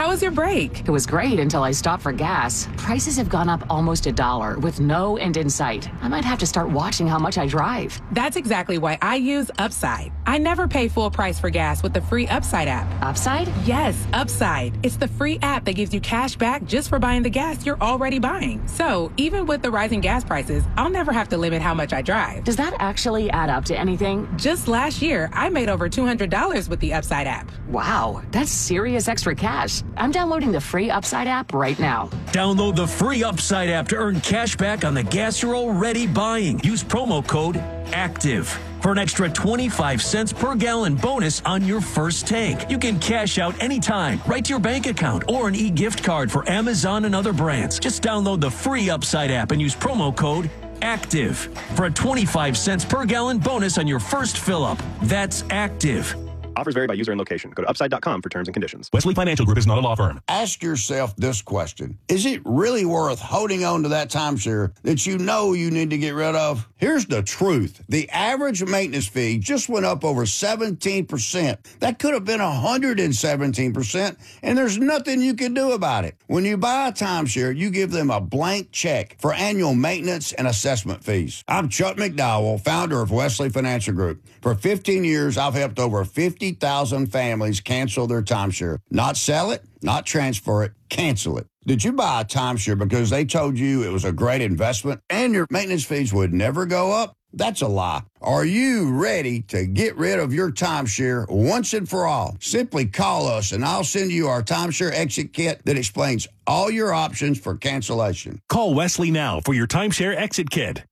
How was your break? It was great until I stopped for gas. Prices have gone up almost $1 with no end in sight. I might have to start watching how much I drive. That's exactly why I use Upside. I never pay full price for gas with the free Upside app. Upside? Yes, Upside. It's the free app that gives you cash back just for buying the gas you're already buying. So even with the rising gas prices, I'll never have to limit how much I drive. Does that actually add up to anything? Just last year, I made over $200 with the Upside app. Wow, that's serious extra cash. I'm downloading the free Upside app right now. Download the free Upside app to earn cash back on the gas you're already buying. Use promo code ACTIVE for an extra 25 cents per gallon bonus on your first tank. You can cash out anytime, right to your bank account, or an e-gift card for Amazon and other brands. Just download the free Upside app and use promo code ACTIVE for a 25 cents per gallon bonus on your first fill-up. That's ACTIVE. Offers vary by user and location. Go to upside.com for terms and conditions. Wesley Financial Group is not a law firm. Ask yourself this question. Is it really worth holding on to that timeshare that you know you need to get rid of? Here's the truth. The average maintenance fee just went up over 17%. That could have been 117%, and there's nothing you can do about it. When you buy a timeshare, you give them a blank check for annual maintenance and assessment fees. I'm Chuck McDowell, founder of Wesley Financial Group. For 15 years, I've helped over 50,000 families cancel their timeshare. Not sell it, not transfer it, cancel it. Did you buy a timeshare because they told you it was a great investment and your maintenance fees would never go up? That's a lie. Are you ready to get rid of your timeshare once and for all? Simply call us and I'll send you our timeshare exit kit that explains all your options for cancellation. Call Wesley now for your timeshare exit kit.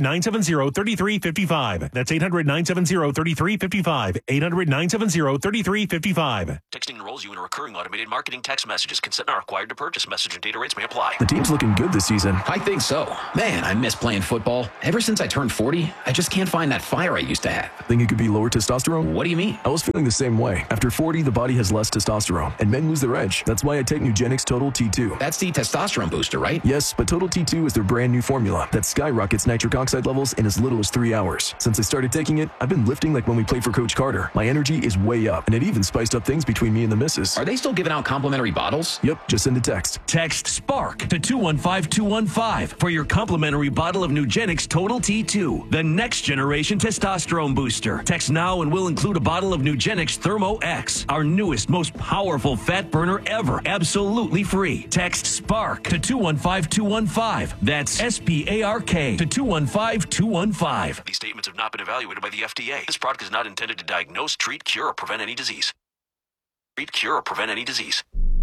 800-970-3355. That's 800-970-3355. 800-970-3355. Texting enrolls you in a recurring automated marketing text messages. Consent not required to purchase. Message and data rates may apply. The team's looking good this season. I think so. Man, I miss playing football. Ever since I turned 40, I just can't find that fire I used to have. Think it could be lower testosterone? What do you mean? I was feeling the same way. After 40, the body has less testosterone, and men lose their edge. That's why I take Nugenix Total T2. That's the testosterone booster, right? Yes, but Total T2 is their brand new formula that skyrockets nitric oxide levels in as little as 3 hours. Since I started taking it, I've been lifting like when we played for Coach Carter. My energy is way up, and it even spiced up things between me and the missus. Are they still giving out complimentary bottles? Yep, just send a text. Text SPARK to 215215 for your complimentary bottle of Nugenix Total T2, the next generation testosterone booster. Text now and we'll include a bottle of Nugenix Thermo X, our newest, most powerful fat burner ever, absolutely free. Text SPARK to 215215. That's SPARK to 215215. These statements have not been evaluated by the FDA. This product is not intended to diagnose, treat, cure, or prevent any disease. Treat, cure, or prevent any disease.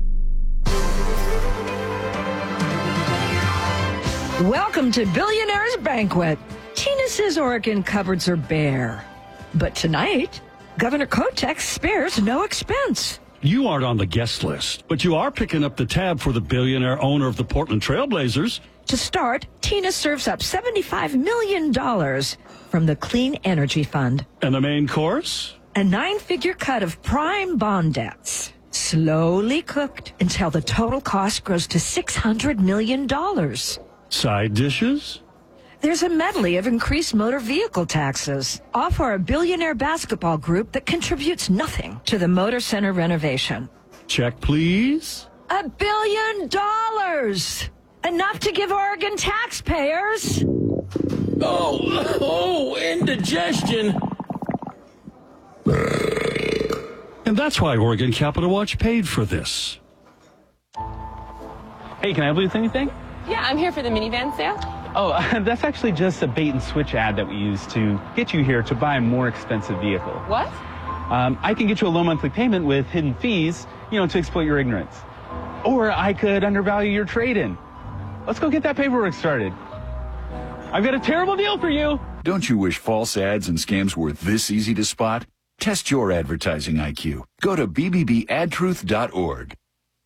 Welcome to Billionaire's Banquet. Tina says Oregon cupboards are bare. But tonight, Governor Kotek spares no expense. You aren't on the guest list, but you are picking up the tab for the billionaire owner of the Portland Trailblazers. To start, Tina serves up $75 million from the Clean Energy Fund. And the main course? A 9-figure cut of prime bond debts, slowly cooked until the total cost grows to $600 million. Side dishes? There's a medley of increased motor vehicle taxes, all for a billionaire basketball group that contributes nothing to the Motor Center renovation. Check, please. $1 billion! Enough to give Oregon taxpayers. Oh, indigestion. And that's why Oregon Capital Watch paid for this. Hey, can I help you with anything? Yeah, I'm here for the minivan sale. Oh, that's actually just a bait and switch ad that we use to get you here to buy a more expensive vehicle. What? I can get you a low monthly payment with hidden fees, to exploit your ignorance. Or I could undervalue your trade-in. Let's go get that paperwork started. I've got a terrible deal for you. Don't you wish false ads and scams were this easy to spot? Test your advertising IQ. Go to bbbadtruth.org.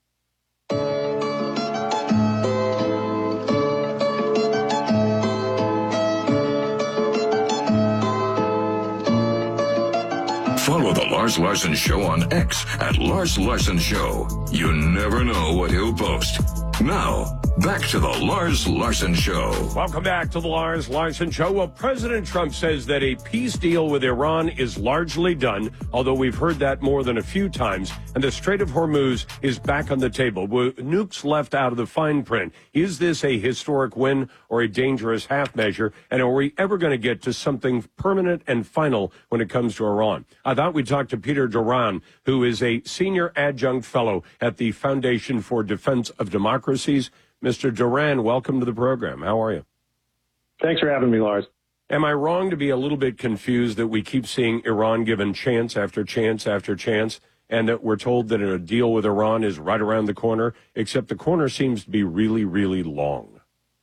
Follow The Lars Larson Show on X at Lars Larson Show. You never know what he'll post. Now, Back to the Lars Larson Show. Welcome back to the Lars Larson Show. Well, President Trump says that a peace deal with Iran is largely done, although we've heard that more than a few times, and the Strait of Hormuz is back on the table, with nukes left out of the fine print. Is this a historic win or a dangerous half measure, and are we ever going to get to something permanent and final when it comes to Iran? I thought we'd talk to Peter Duran, who is a senior adjunct fellow at the Foundation for Defense of Democracies. Mr. Duran, welcome to the program. How are you? Thanks for having me, Lars. Am I wrong to be a little bit confused that we keep seeing Iran given chance after chance after chance, and that we're told that a deal with Iran is right around the corner, except the corner seems to be really, really long?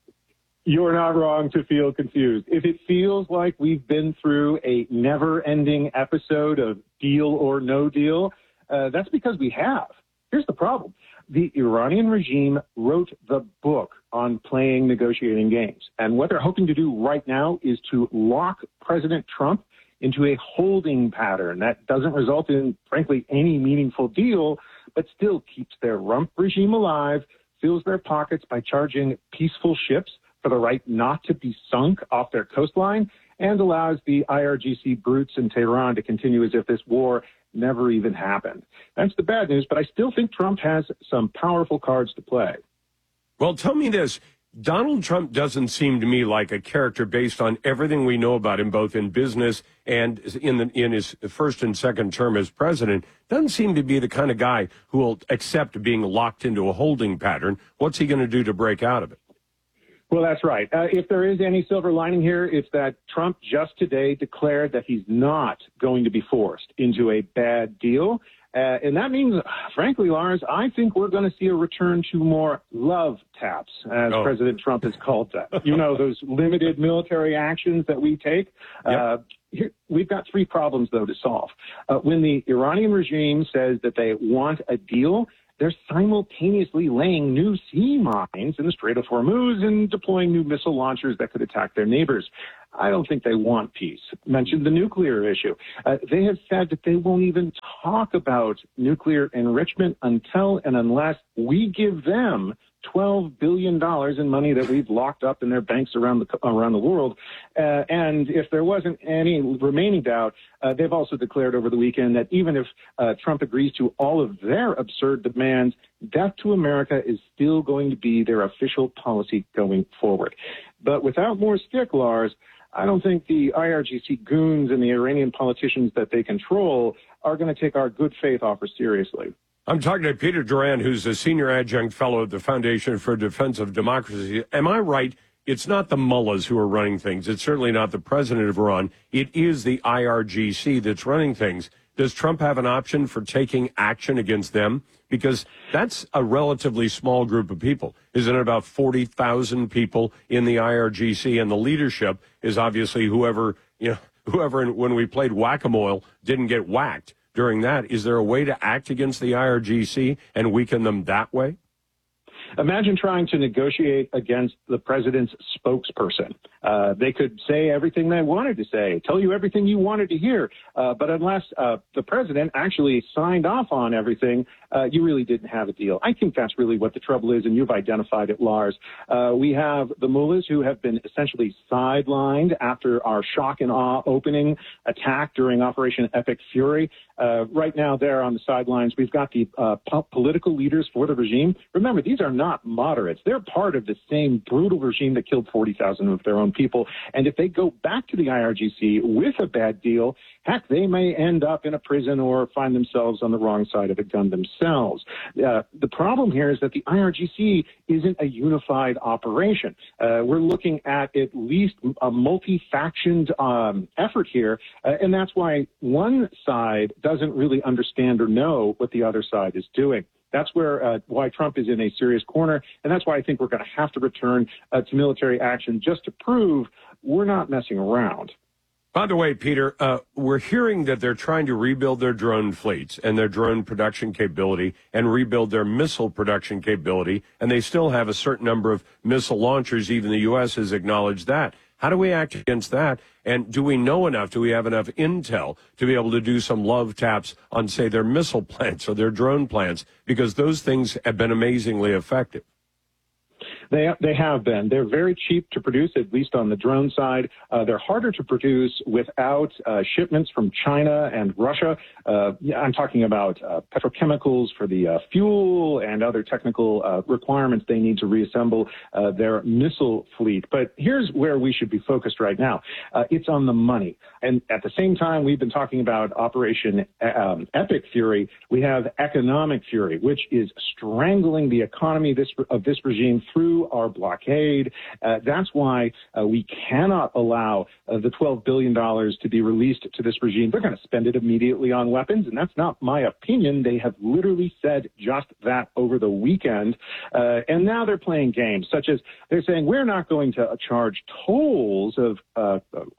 You're not wrong to feel confused. If it feels like we've been through a never-ending episode of deal or no deal, that's because we have. Here's the problem. The Iranian regime wrote the book on playing negotiating games. And what they're hoping to do right now is to lock President Trump into a holding pattern that doesn't result in, frankly, any meaningful deal, but still keeps their rump regime alive, fills their pockets by charging peaceful ships for the right not to be sunk off their coastline, and allows the IRGC brutes in Tehran to continue as if this war never even happened. That's the bad news, but I still think Trump has some powerful cards to play. Well, tell me this. Donald Trump doesn't seem to me like a character based on everything we know about him, both in business and in his first and second term as president. Doesn't seem to be the kind of guy who will accept being locked into a holding pattern. What's he going to do to break out of it? Well, that's right. If there is any silver lining here, it's that Trump just today declared that he's not going to be forced into a bad deal. And that means, frankly, Lars, I think we're going to see a return to more love taps, as President Trump has called that. You know, those limited military actions that we take. Yep. Here, we've got three problems, though, to solve. When the Iranian regime says that they want a deal, they're simultaneously laying new sea mines in the Strait of Hormuz and deploying new missile launchers that could attack their neighbors. I don't think they want peace. Mentioned the nuclear issue. They have said that they won't even talk about nuclear enrichment until and unless we give them $12 billion in money that we've locked up in their banks around the world. And if there wasn't any remaining doubt, they've also declared over the weekend that even if Trump agrees to all of their absurd demands, death to America is still going to be their official policy going forward. But without more stick, Lars, I don't think the IRGC goons and the Iranian politicians that they control are going to take our good faith offer seriously. I'm talking to Peter Duran, who's a senior adjunct fellow at the Foundation for Defense of Democracy. Am I right? It's not the mullahs who are running things. It's certainly not the president of Iran. It is the IRGC that's running things. Does Trump have an option for taking action against them? Because that's a relatively small group of people. Isn't it about 40,000 people in the IRGC? And the leadership is obviously whoever when we played whack-a-mole didn't get whacked. During that, is there a way to act against the IRGC and weaken them that way? Imagine trying to negotiate against the president's spokesperson. They could say everything they wanted to say, tell you everything you wanted to hear. But unless the president actually signed off on everything, you really didn't have a deal. I think that's really what the trouble is, and you've identified it, Lars. We have the mullahs who have been essentially sidelined after our shock and awe opening attack during Operation Epic Fury. Right now, they're on the sidelines. We've got the political leaders for the regime. Remember, these are not moderates. They're part of the same brutal regime that killed 40,000 of their own people. And if they go back to the IRGC with a bad deal, heck, they may end up in a prison or find themselves on the wrong side of the gun themselves. The problem here is that the IRGC isn't a unified operation. We're looking at least a multi-factioned effort here, and that's why one side doesn't really understand or know what the other side is doing. That's why Trump is in a serious corner, and that's why I think we're going to have to return to military action just to prove we're not messing around. By the way, Peter, we're hearing that they're trying to rebuild their drone fleets and their drone production capability and rebuild their missile production capability, and they still have a certain number of missile launchers. Even the U.S. has acknowledged that. How do we act against that? And do we know enough? Do we have enough intel to be able to do some love taps on, say, their missile plants or their drone plants? Because those things have been amazingly effective. They have been. They're very cheap to produce, at least on the drone side. They're harder to produce without shipments from China and Russia. I'm talking about petrochemicals for the fuel and other technical requirements they need to reassemble their missile fleet. But here's where we should be focused right now. It's on the money. And at the same time, we've been talking about Operation Epic Fury. We have Economic Fury, which is strangling the economy of this regime through our blockade. That's why we cannot allow the $12 billion to be released to this regime. They're going to spend it immediately on weapons, and that's not my opinion. They have literally said just that over the weekend. And now they're playing games, such as they're saying we're not going to charge tolls of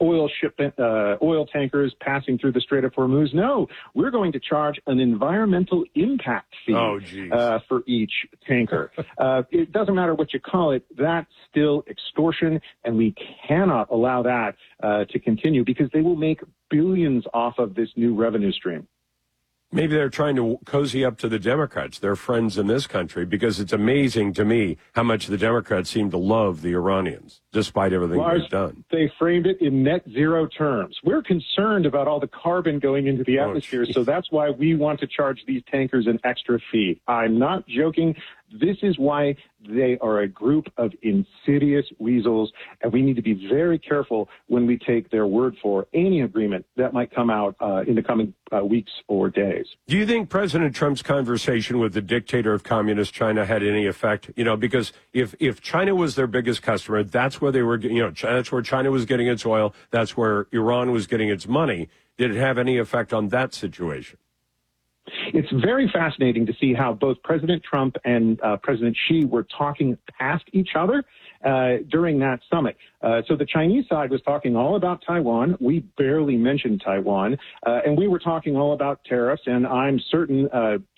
oil tankers passing through the Strait of Hormuz. No, we're going to charge an environmental impact fee for each tanker. It doesn't matter what you call it. That's still extortion, and we cannot allow that to continue because they will make billions off of this new revenue stream. Maybe they're trying to cozy up to the Democrats, their friends in this country, because it's amazing to me how much the Democrats seem to love the Iranians, despite everything they've done. They framed it in net zero terms. We're concerned about all the carbon going into the atmosphere, so that's why we want to charge these tankers an extra fee. I'm not joking. This is why they are a group of insidious weasels, and we need to be very careful when we take their word for any agreement that might come out in the coming weeks or days. Do you think President Trump's conversation with the dictator of communist China had any effect? You know, because if China was their biggest customer, that's where they were, that's where China was getting its oil, that's where Iran was getting its money. Did it have any effect on that situation? It's very fascinating to see how both President Trump and President Xi were talking past each other during that summit. So the Chinese side was talking all about Taiwan. We barely mentioned Taiwan. And we were talking all about tariffs. And I'm certain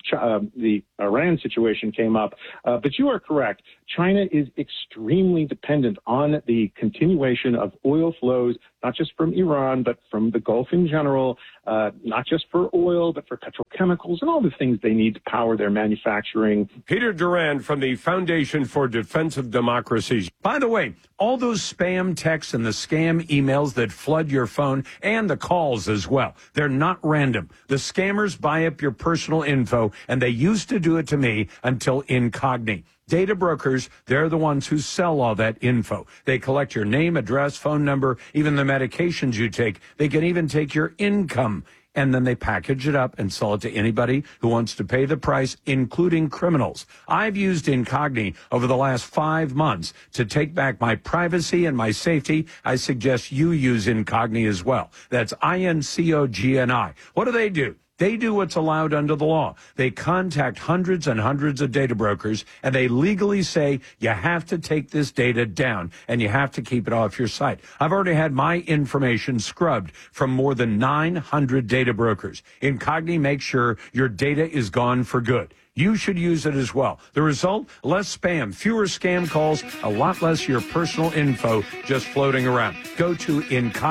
the Iran situation came up. But you are correct. China is extremely dependent on the continuation of oil flows, not just from Iran, but from the Gulf in general, not just for oil, but for petrochemicals and all the things they need to power their manufacturing. Peter Durand from the Foundation for Defense of Democracy. By the way, all those spam texts and the scam emails that flood your phone and the calls as well, they're not random. The scammers buy up your personal info, and they used to do it to me until Incogni. Data brokers, they're the ones who sell all that info. They collect your name, address, phone number, even the medications you take. They can even take your income. And then they package it up and sell it to anybody who wants to pay the price, including criminals. I've used Incogni over the last 5 months to take back my privacy and my safety. I suggest you use Incogni as well. That's INCOGNI. What do? They do what's allowed under the law. They contact hundreds and hundreds of data brokers, and they legally say you have to take this data down and you have to keep it off your site. I've already had my information scrubbed from more than 900 data brokers. Incogni makes sure your data is gone for good. You should use it as well. The result? Less spam, fewer scam calls, a lot less your personal info just floating around. Go to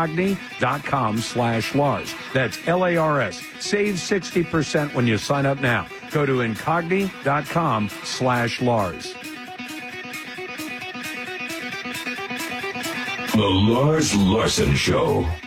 Incogni.com/Lars. That's LARS. Save 60% when you sign up now. Go to Incogni.com/Lars. The Lars Larson Show.